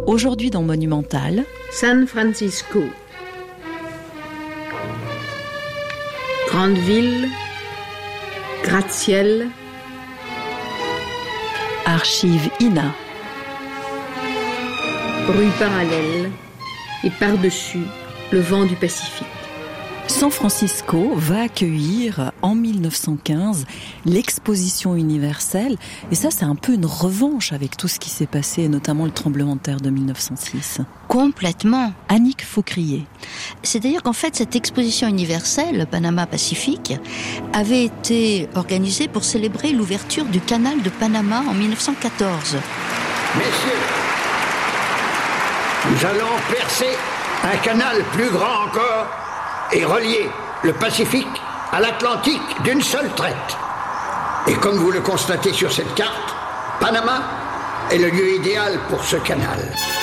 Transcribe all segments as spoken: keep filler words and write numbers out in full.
Aujourd'hui dans Monumental, San Francisco. Grande ville, gratte-ciel. Archives I N A. Rue parallèle et par-dessus le vent du Pacifique. San Francisco va accueillir en mille neuf cent quinze l'exposition universelle. Et ça, c'est un peu une revanche avec tout ce qui s'est passé, notamment le tremblement de terre de mille neuf cent six. Complètement. Annick Faucrier. C'est-à-dire qu'en fait, cette exposition universelle, Panama-Pacifique, avait été organisée pour célébrer l'ouverture du canal de Panama en mille neuf cent quatorze. Messieurs, nous allons percer un canal plus grand encore et relier le Pacifique à l'Atlantique d'une seule traite. Et comme vous le constatez sur cette carte, Panama est le lieu idéal pour ce canal.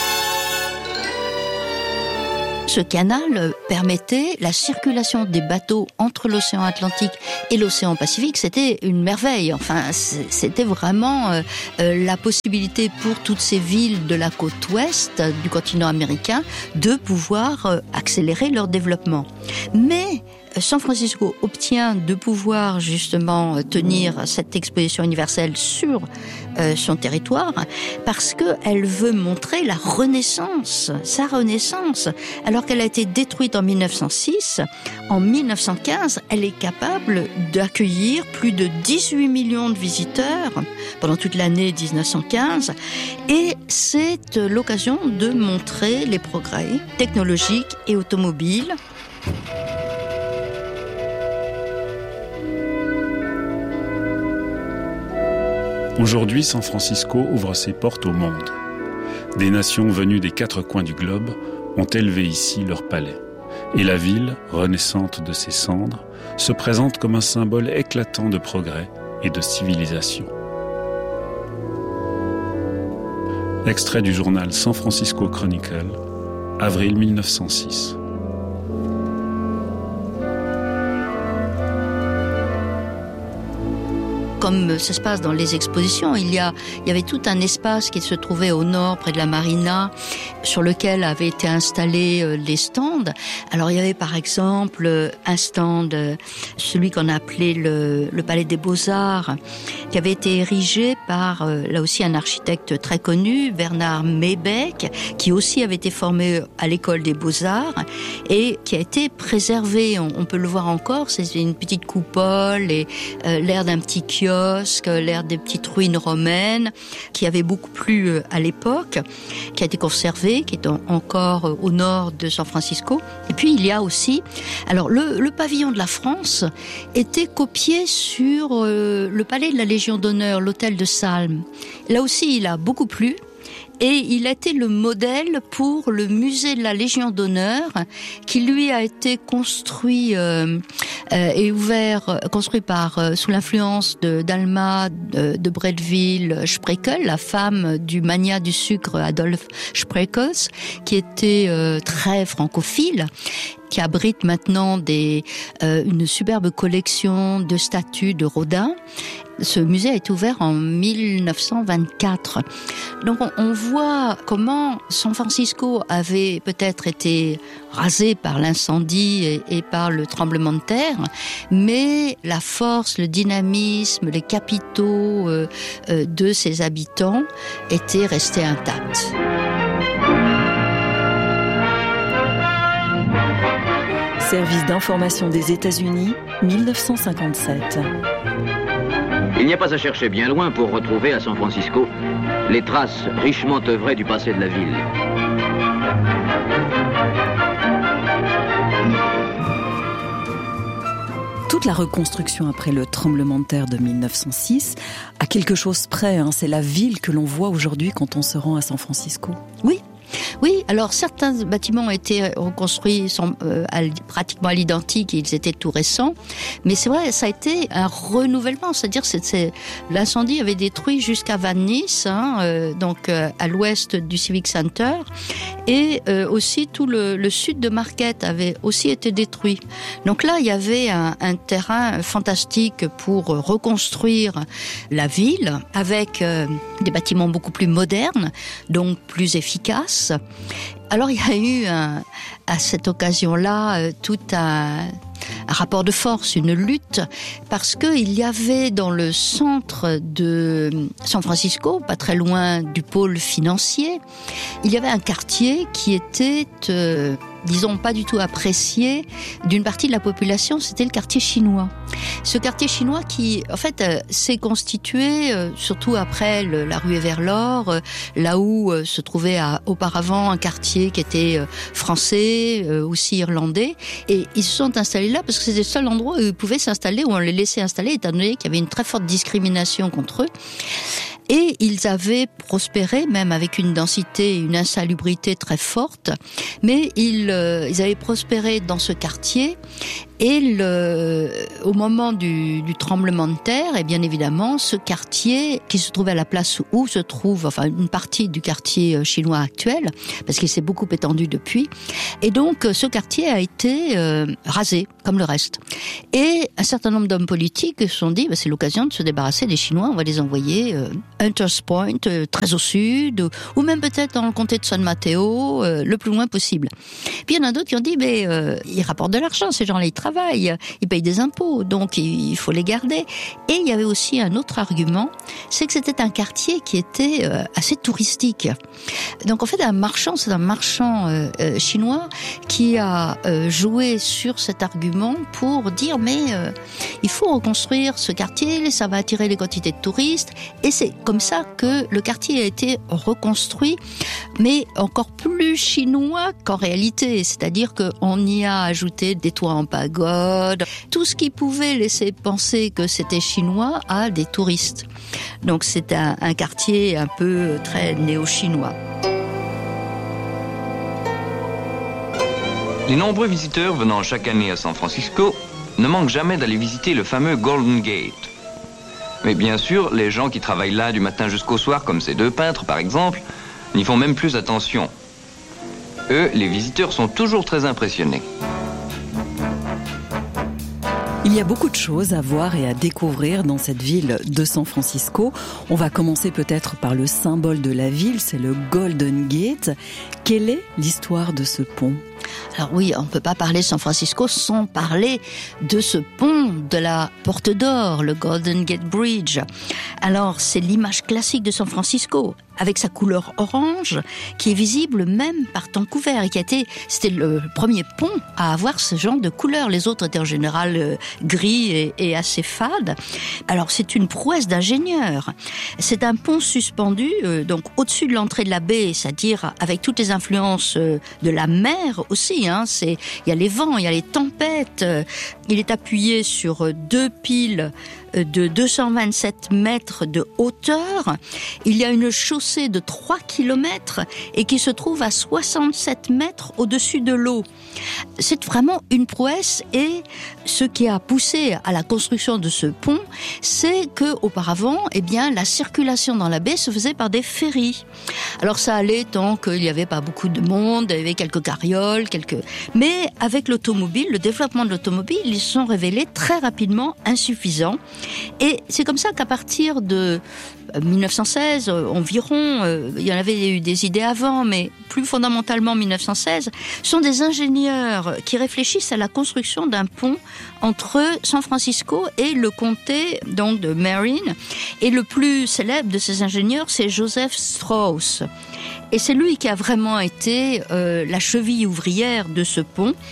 Ce canal permettait la circulation des bateaux entre l'océan Atlantique et l'océan Pacifique. C'était une merveille. Enfin, c'était vraiment euh, la possibilité pour toutes ces villes de la côte ouest du continent américain de pouvoir euh, accélérer leur développement. Mais San Francisco obtient de pouvoir justement tenir cette exposition universelle sur euh, son territoire parce qu'elle veut montrer la renaissance, sa renaissance. Alors qu'elle a été détruite en mille neuf cent six, en mille neuf cent quinze, elle est capable d'accueillir plus de dix-huit millions de visiteurs pendant toute l'année dix-neuf cent quinze. Et c'est l'occasion de montrer les progrès technologiques et automobiles. Aujourd'hui, San Francisco ouvre ses portes au monde. Des nations venues des quatre coins du globe ont élevé ici leur palais. Et la ville, renaissante de ses cendres, se présente comme un symbole éclatant de progrès et de civilisation. Extrait du journal San Francisco Chronicle, avril mille neuf cent six. Comme ça se passe dans les expositions, il y a, il y avait tout un espace qui se trouvait au nord, près de la marina, sur lequel avaient été installés euh, les stands. Alors il y avait par exemple un stand, euh, celui qu'on a appelé le, le Palais des Beaux-Arts, qui avait été érigé par, euh, là aussi, un architecte très connu, Bernard Maybeck, qui aussi avait été formé à l'école des Beaux-Arts et qui a été préservé. On, on peut le voir encore, c'est une petite coupole et euh, l'air d'un petit kiosque, l'air des petites ruines romaines, qui avait beaucoup plu à l'époque, qui a été conservé, qui est encore au nord de San Francisco. Et puis il y a aussi, alors le, le pavillon de la France était copié sur euh, le palais de la Légion d'honneur, l'hôtel de Salm. Là aussi, il a beaucoup plu. Et il a été le modèle pour le musée de la Légion d'honneur, qui lui a été construit euh, euh, et ouvert, construit par euh, sous l'influence de d'Alma de, de Bretteville Sprekel, la femme du magnat du sucre Adolphe Spreckels, qui était euh, très francophile, qui abrite maintenant des euh, une superbe collection de statues de Rodin. Ce musée a été ouvert en mille neuf cent vingt-quatre. Donc on, on voit comment San Francisco avait peut-être été rasé par l'incendie et, et par le tremblement de terre, mais la force, le dynamisme, les capitaux euh, euh, de ses habitants étaient restés intacts. Service d'information des États-Unis, mille neuf cent cinquante-sept. Il n'y a pas à chercher bien loin pour retrouver à San Francisco les traces richement œuvrées du passé de la ville. Toute la reconstruction après le tremblement de terre de mille neuf cent six, à quelque chose près, hein, c'est la ville que l'on voit aujourd'hui quand on se rend à San Francisco. Oui. Oui, alors certains bâtiments ont été reconstruits sont, euh, à, pratiquement à l'identique, ils étaient tout récents, mais c'est vrai, ça a été un renouvellement, c'est-à-dire c'est, c'est l'incendie avait détruit jusqu'à Van Nuys, hein, euh, donc euh, à l'ouest du Civic Center, et euh, aussi tout le, le sud de Marquette avait aussi été détruit. Donc là, il y avait un, un terrain fantastique pour reconstruire la ville avec euh, des bâtiments beaucoup plus modernes, donc plus efficaces. Alors il y a eu un, à cette occasion-là euh, tout un, un rapport de force, une lutte, parce qu'il y avait dans le centre de San Francisco, pas très loin du pôle financier, il y avait un quartier qui était, euh, disons, pas du tout apprécié d'une partie de la population, c'était le quartier chinois. Ce quartier chinois qui, en fait, euh, s'est constitué, euh, surtout après le, la ruée vers l'or, euh, là où euh, se trouvait à, auparavant un quartier qui était euh, français, euh, aussi irlandais, et ils se sont installés là parce que c'était le seul endroit où ils pouvaient s'installer, où on les laissait installer, étant donné qu'il y avait une très forte discrimination contre eux. Et ils avaient prospéré, même avec une densité et une insalubrité très forte, mais ils, euh, ils avaient prospéré dans ce quartier. Et le, au moment du, du tremblement de terre, et bien évidemment, ce quartier qui se trouvait à la place où se trouve, enfin une partie du quartier chinois actuel, parce qu'il s'est beaucoup étendu depuis, et donc ce quartier a été euh, rasé, comme le reste. Et un certain nombre d'hommes politiques se sont dit, bah, c'est l'occasion de se débarrasser des Chinois, on va les envoyer euh, Hunters Point, euh, très au sud, ou, ou même peut-être dans le comté de San Mateo, euh, le plus loin possible. Puis il y en a d'autres qui ont dit, mais euh, ils rapportent de l'argent, ces gens-là, ils travaillent, ils payent des impôts, donc il faut les garder. Et il y avait aussi un autre argument, c'est que c'était un quartier qui était euh, assez touristique. Donc en fait, un marchand, c'est un marchand euh, euh, chinois qui a euh, joué sur cet argument pour dire, mais euh, il faut reconstruire ce quartier, ça va attirer les quantités de touristes, et c'est comme ça que le quartier a été reconstruit, mais encore plus chinois qu'en réalité, c'est-à-dire qu'on y a ajouté des toits en pagode, tout ce qui pouvait laisser penser que c'était chinois à des touristes. Donc c'est un, un quartier un peu très néo-chinois. Les nombreux visiteurs venant chaque année à San Francisco ne manquent jamais d'aller visiter le fameux Golden Gate. Mais bien sûr, les gens qui travaillent là du matin jusqu'au soir, comme ces deux peintres par exemple, n'y font même plus attention. Eux, les visiteurs sont toujours très impressionnés. Il y a beaucoup de choses à voir et à découvrir dans cette ville de San Francisco. On va commencer peut-être par le symbole de la ville, c'est le Golden Gate. Quelle est l'histoire de ce pont ? Alors oui, on ne peut pas parler de San Francisco sans parler de ce pont de la Porte d'Or, le Golden Gate Bridge. Alors, c'est l'image classique de San Francisco, avec sa couleur orange, qui est visible même par temps couvert, et qui a été, c'était le premier pont à avoir ce genre de couleur. Les autres étaient en général euh, gris et, et assez fades. Alors, c'est une prouesse d'ingénieur. C'est un pont suspendu, euh, donc au-dessus de l'entrée de la baie, c'est-à-dire avec toutes les influences euh, de la mer aussi. Hein, c'est, il y a les vents, il y a les tempêtes. Euh, il est appuyé sur deux piles de deux cent vingt-sept mètres de hauteur. Il y a une chaussée de trois kilomètres et qui se trouve à soixante-sept mètres au-dessus de l'eau. C'est vraiment une prouesse, et ce qui a poussé à la construction de ce pont, c'est que auparavant, eh bien, la circulation dans la baie se faisait par des ferries. Alors ça allait tant qu'il n'y avait pas beaucoup de monde, il y avait quelques carrioles, quelques... mais avec l'automobile, le développement de l'automobile, ils se sont révélés très rapidement insuffisants. Et c'est comme ça qu'à partir de mille neuf cent seize environ, euh, il y en avait eu des idées avant, mais plus fondamentalement mille neuf cent seize, sont des ingénieurs qui réfléchissent à la construction d'un pont entre San Francisco et le comté donc de Marin. Et le plus célèbre de ces ingénieurs, c'est Joseph Strauss. Et c'est lui qui a vraiment été euh, la cheville ouvrière de ce pont.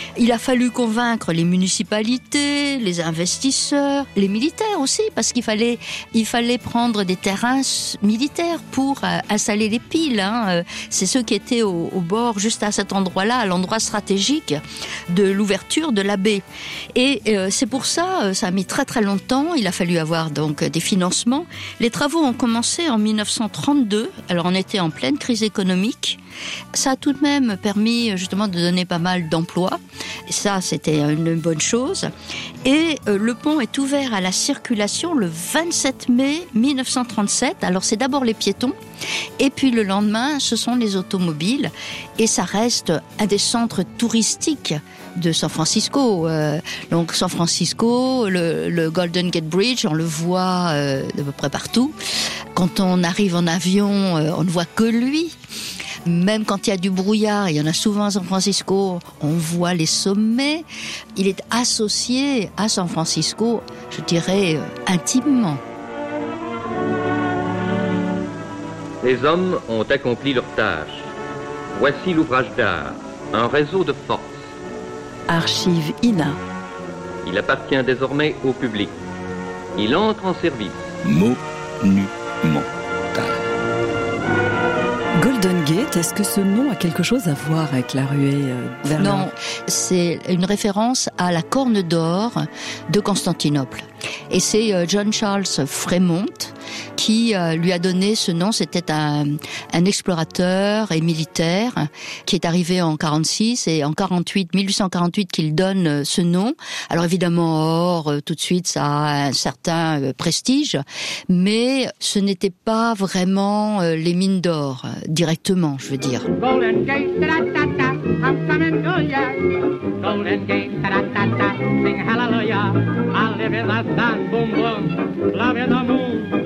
Il a fallu convaincre les municipalités, les investisseurs, les militaires aussi, parce qu'il fallait, il fallait prendre des terrains militaires pour euh, installer les piles. Hein. C'est ceux qui étaient au, au bord, juste à cet endroit-là, à l'endroit stratégique de l'ouverture de la baie. Et euh, c'est pour ça, euh, ça a mis très très longtemps. Il a fallu avoir donc des financements. Les travaux ont commencé en mille neuf cent trente-deux. Alors on était en pleine crise économique. Ça a tout de même permis justement de donner pas mal d'emplois. Et ça, c'était une bonne chose. Et euh, le pont est ouvert à la circulation le vingt-sept mai mille neuf cent trente-sept. Alors c'est d'abord les piétons. Et puis le lendemain, ce sont les automobiles. Et ça reste un des centres touristiques de San Francisco. Euh, donc San Francisco, le, le Golden Gate Bridge, on le voit euh, de peu près partout. Quand on arrive en avion, euh, on ne voit que lui. Même quand il y a du brouillard, il y en a souvent à San Francisco, on voit les sommets. Il est associé à San Francisco, je dirais, euh, intimement. Les hommes ont accompli leur tâche. Voici l'ouvrage d'art, un réseau de force. Archive I N A. Il appartient désormais au public. Il entre en service. Monumental. Golden Gate, est-ce que ce nom a quelque chose à voir avec la ruée euh, vers Non, l'or? c'est une référence à la Corne d'Or de Constantinople. Et c'est euh, John Charles Fremont qui euh, lui a donné ce nom. C'était un, un explorateur et militaire qui est arrivé en quarante-six et en quarante-huit, mille huit cent quarante-huit qu'il donne euh, ce nom. Alors évidemment, or, euh, tout de suite, ça a un certain euh, prestige, mais ce n'était pas vraiment euh, les mines d'or, euh, directement, je veux dire. Golden Gate, ta-da-ta-ta, I'm coming to ya. Golden Gate, ta-da-ta-ta, sing hallelujah. I live in the sun, boom boom, love in the moon.